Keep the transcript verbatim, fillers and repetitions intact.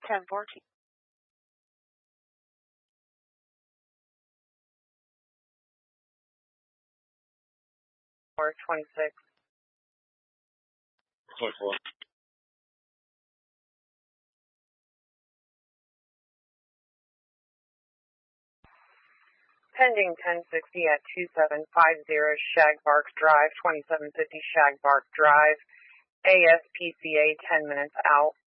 ten fourteen. Or twenty-six. twenty-four. Pending ten sixty at two seven five zero Shagbark Drive, twenty-seven fifty Shagbark Drive, A S P C A ten minutes out.